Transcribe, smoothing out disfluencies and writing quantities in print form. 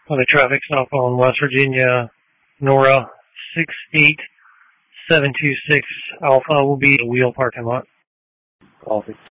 On a traffic stop on West Virginia, Nora 68726 Alpha will be a wheel parking lot. Coffee.